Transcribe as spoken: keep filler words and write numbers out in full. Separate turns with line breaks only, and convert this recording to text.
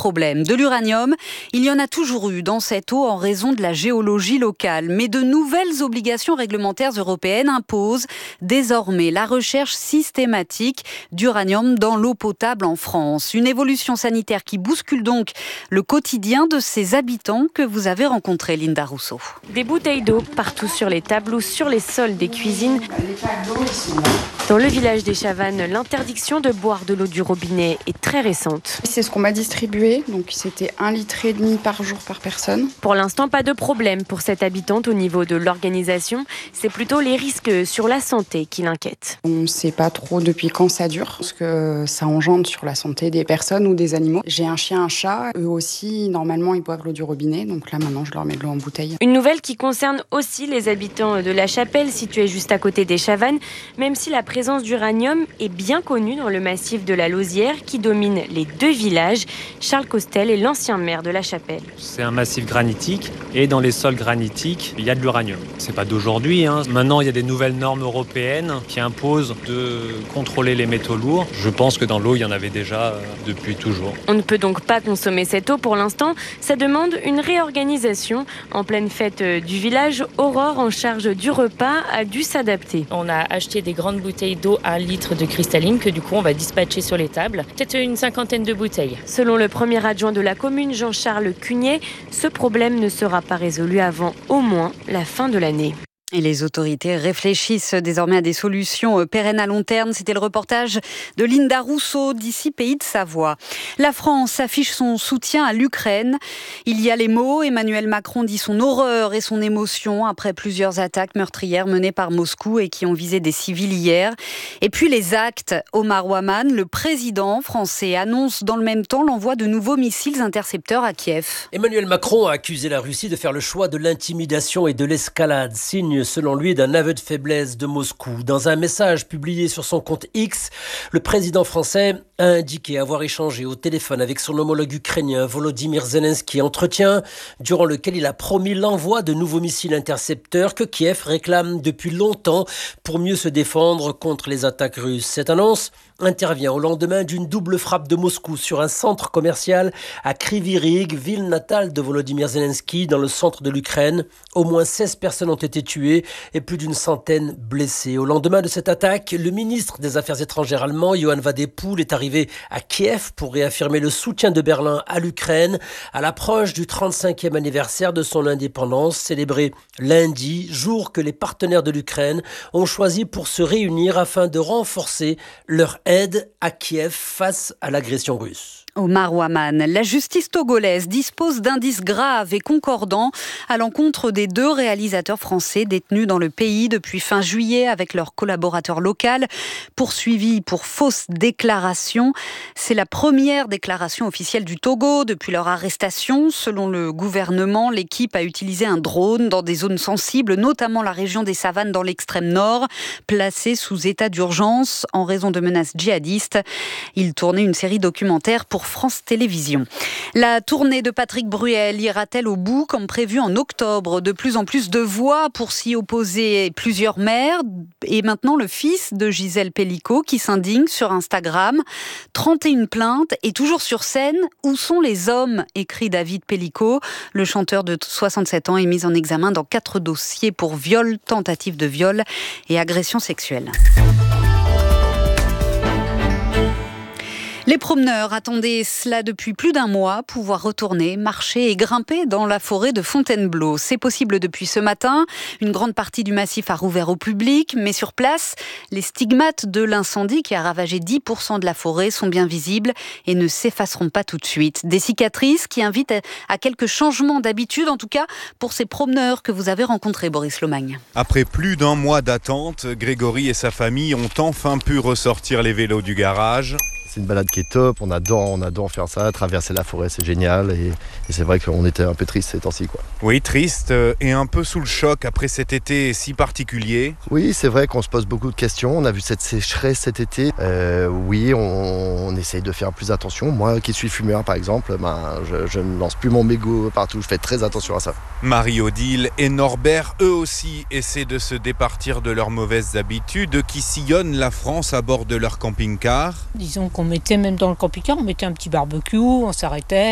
problème. De l'uranium, il y en a toujours eu dans cette eau en raison de la géologie locale. Mais de nouvelles obligations réglementaires européennes imposent désormais la recherche systématique d'uranium dans l'eau potable en France. Une évolution sanitaire qui bouscule donc le quotidien de ces habitants que vous avez rencontrés, Linda Rousseau.
Des bouteilles d'eau partout sur les tables ou sur les sols des cuisines. Dans le village des Chavannes, l'interdiction de boire de l'eau du robinet est très récente.
C'est ce qu'on m'a distribué, donc c'était un litre et demi par jour par personne.
Pour l'instant, pas de problème pour cette habitante au niveau de l'organisation. C'est plutôt les risques sur la santé qui l'inquiètent.
On ne sait pas trop depuis quand ça dure, ce que ça engendre sur la santé des personnes ou des animaux. J'ai un chien, un chat, eux aussi, normalement, ils boivent l'eau du robinet, donc là maintenant je leur mets de l'eau en bouteille.
Une nouvelle qui concerne aussi les habitants de la Chapelle, située juste à côté des Chavannes, même si la présence d'uranium est bien connue dans le massif de la Lausière qui domine les deux villages. Charles Costel est l'ancien maire de la Chapelle.
C'est un massif granitique et dans les sols granitiques, il y a de l'uranium. C'est pas d'aujourd'hui, hein. Maintenant il y a des nouvelles normes européennes qui imposent de contrôler les métaux lourds. Je pense que dans l'eau, il y en avait déjà depuis toujours.
On ne peut donc pas consommer cette eau pour l'instant. Ça demande une réorganisation. En pleine fête du village, Aurore, en charge du repas, a dû s'adapter.
On a acheté des grandes bouteilles d'eau à un litre de cristalline que du coup on va dispatcher sur les tables. Peut-être une cinquantaine de bouteilles.
Selon le premier adjoint de la commune, Jean-Charles Cugnet, ce problème ne sera pas résolu avant au moins la fin de l'année.
Et les autorités réfléchissent désormais à des solutions pérennes à long terme. C'était le reportage de Linda Rousseau d'ici Pays de Savoie. La France affiche son soutien à l'Ukraine. Il y a les mots. Emmanuel Macron dit son horreur et son émotion après plusieurs attaques meurtrières menées par Moscou et qui ont visé des civils hier. Et puis les actes. Omar Ouaman, le président français, annonce dans le même temps l'envoi de nouveaux missiles intercepteurs à Kiev.
Emmanuel Macron a accusé la Russie de faire le choix de l'intimidation et de l'escalade, signe selon lui d'un aveu de faiblesse de Moscou. Dans un message publié sur son compte X, le président français a indiqué avoir échangé au téléphone avec son homologue ukrainien Volodymyr Zelensky, entretien durant lequel il a promis l'envoi de nouveaux missiles intercepteurs que Kiev réclame depuis longtemps pour mieux se défendre contre les attaques russes. Cette annonce intervient au lendemain d'une double frappe de Moscou sur un centre commercial à Kryvyi Rih, ville natale de Volodymyr Zelensky, dans le centre de l'Ukraine. Au moins seize personnes ont été tuées et plus d'une centaine blessées. Au lendemain de cette attaque, le ministre des Affaires étrangères allemand, Johann Wadepool, est arrivé à Kiev pour réaffirmer le soutien de Berlin à l'Ukraine à l'approche du trente-cinquième anniversaire de son indépendance, célébré lundi, jour que les partenaires de l'Ukraine ont choisi pour se réunir afin de renforcer leur aide à Kiev face à l'agression russe.
Omar Ouaman, la justice togolaise dispose d'indices graves et concordants à l'encontre des deux réalisateurs français détenus dans le pays depuis fin juillet avec leur collaborateur local, poursuivis pour fausses déclarations. C'est la première déclaration officielle du Togo depuis leur arrestation. Selon le gouvernement, l'équipe a utilisé un drone dans des zones sensibles, notamment la région des Savanes dans l'extrême nord, placée sous état d'urgence en raison de menaces djihadistes. Ils tournaient une série documentaire pour France Télévisions. La tournée de Patrick Bruel ira-t-elle au bout comme prévu en octobre? De plus en plus de voix pour s'y opposer, plusieurs maires et maintenant le fils de Gisèle Pelicot qui s'indigne sur Instagram. trente et une plaintes et toujours sur scène. Où sont les hommes? Écrit David Pelicot. Le chanteur de soixante-sept ans est mis en examen dans quatre dossiers pour viol, tentative de viol et agression sexuelle. Les promeneurs attendaient cela depuis plus d'un mois, pouvoir retourner, marcher et grimper dans la forêt de Fontainebleau. C'est possible depuis ce matin. Une grande partie du massif a rouvert au public, mais sur place, les stigmates de l'incendie qui a ravagé dix pour cent de la forêt sont bien visibles et ne s'effaceront pas tout de suite. Des cicatrices qui invitent à quelques changements d'habitude, en tout cas pour ces promeneurs que vous avez rencontrés, Boris Lomagne.
Après plus d'un mois d'attente, Grégory et sa famille ont enfin pu ressortir les vélos du garage.
C'est une balade qui est top, on adore, on adore faire ça, traverser la forêt, c'est génial. Et, et c'est vrai qu'on était un peu triste ces temps-ci, quoi.
Oui, triste et un peu sous le choc après cet été si particulier.
Oui, c'est vrai qu'on se pose beaucoup de questions. On a vu cette sécheresse cet été. Euh, oui, on, on essaye de faire plus attention. Moi qui suis fumeur, par exemple, ben, je, je ne lance plus mon mégot partout. Je fais très attention à ça.
Marie-Odile et Norbert, eux aussi, essaient de se départir de leurs mauvaises habitudes qui sillonnent la France à bord de leur camping-car.
Disons qu'on mettait même dans le camping-car, on mettait un petit barbecue, on s'arrêtait.